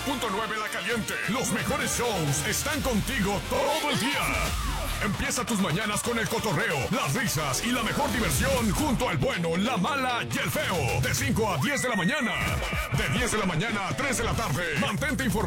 92.9 La Caliente. Los mejores shows están contigo todo el día. Empieza tus mañanas con el cotorreo, las risas y la mejor diversión junto al bueno, la mala y el feo. De 5 a 10 de la mañana. De 10 de la mañana a 3 de la tarde. Mantente informado.